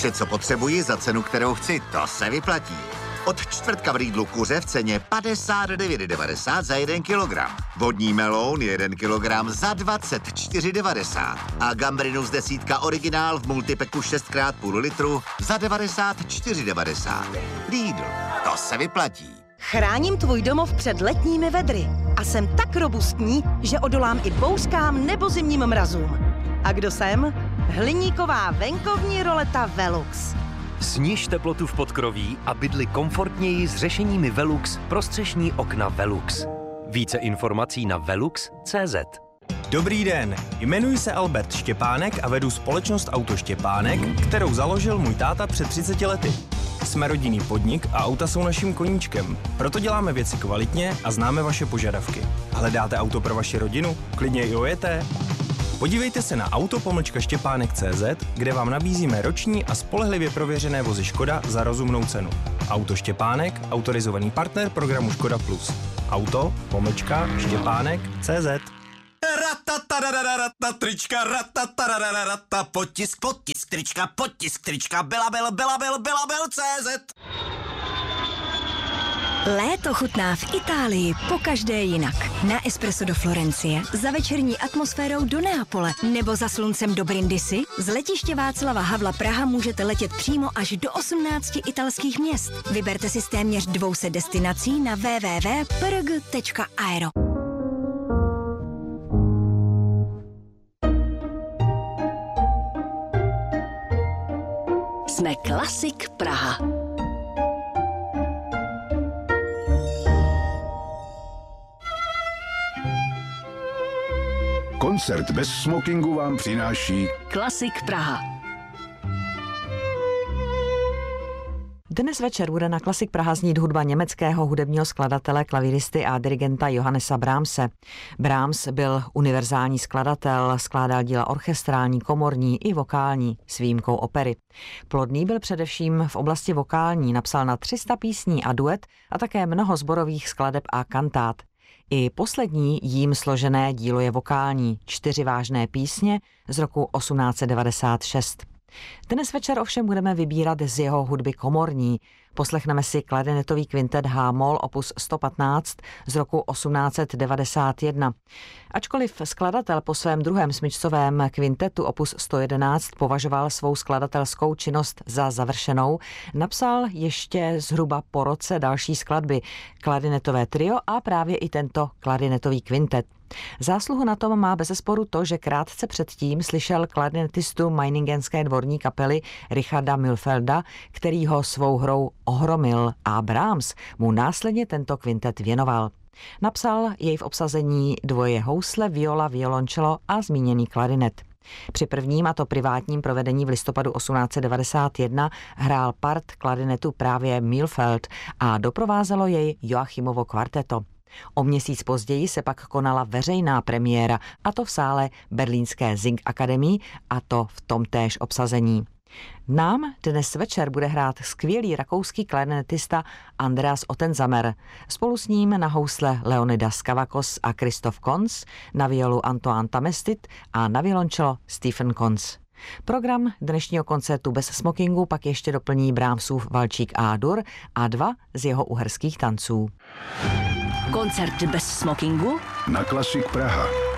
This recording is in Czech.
Vše, co potřebuji za cenu, kterou chci, to se vyplatí. Od čtvrtka v Lidlu kuře v ceně 59,90 za 1 kilogram. Vodní meloun 1 kilogram za 24,90. A gambrinus desítka originál v multipeku 6x půl litru za 94,90. Lidl, to se vyplatí. Chráním tvůj domov před letními vedry a jsem tak robustní, že odolám i bouřkám nebo zimním mrazům. A kdo jsem? Hliníková venkovní roleta Velux. Sniž teplotu v podkroví a bydli komfortněji s řešeními Velux pro střešní okna Velux. Více informací na velux.cz. Dobrý den, jmenuji se Albert Štěpánek a vedu společnost Auto Štěpánek, kterou založil můj táta před 30 lety. Jsme rodinný podnik a auta jsou naším koníčkem. Proto děláme věci kvalitně a známe vaše požadavky. Hledáte auto pro vaši rodinu? Klidně i ojeté? Podívejte se na auto-štěpánek.cz, kde vám nabízíme roční a spolehlivě prověřené vozy Škoda za rozumnou cenu. Auto Štěpánek, autorizovaný partner programu Škoda Plus. Auto-štěpánek.cz. Trička, potisk, trička, CZ. Léto chutná v Itálii pokaždé jinak. Na espresso do Florencie, za večerní atmosférou do Neapole nebo za sluncem do Brindisi. Z letiště Václava Havla Praha můžete letět přímo až do 18 italských měst. Vyberte si z téměř 200 destinací na www.prg.aero. Jsme Klasik Praha. Koncert bez smokingu vám přináší Klasik Praha. Dnes večer bude na Klasik Praha znít hudba německého hudebního skladatele, klavíristy a dirigenta Johannesa Brahmse. Brahms byl univerzální skladatel, skládal díla orchestrální, komorní i vokální s výjimkou opery. Plodný byl především v oblasti vokální, napsal na 300 písní a duet a také mnoho sborových skladeb a kantát. I poslední jím složené dílo je vokální, 4 vážné písně z roku 1896. Dnes večer ovšem budeme vybírat z jeho hudby komorní. Poslechneme si klarinetový kvintet H-moll opus 115 z roku 1891. Ačkoliv skladatel po svém druhém smyčcovém kvintetu opus 111 považoval svou skladatelskou činnost za završenou, napsal ještě zhruba po roce další skladby, klarinetové trio a právě i tento klarinetový kvintet. Zásluhu na tom má bezesporu to, že krátce předtím slyšel klarinetistu Meiningenské dvorní kapely Richarda Mühlfelda, který ho svou hrou ohromil a Brahms mu následně tento kvintet věnoval. Napsal jej v obsazení dvoje housle, viola, violoncello a zmíněný klarinet. Při prvním, a to privátním provedení v listopadu 1891 hrál part klarinetu právě Mühlfeld a doprovázelo jej Joachimovo kvarteto. O měsíc později se pak konala veřejná premiéra, a to v sále berlínské Singakademie, a to v tomtéž obsazení. Nám dnes večer bude hrát skvělý rakouský klarinetista Andreas Ottensamer. Spolu s ním na housle Leonidas Kavakos a Christoph Konz, na violu Antoine Tamestit a na violoncello Stephen Konz. Program dnešního koncertu bez smokingu pak ještě doplní Brahmsův valčík A-dur a 2 z jeho uherských tanců. Koncert bez smokingu na Klasik Praha.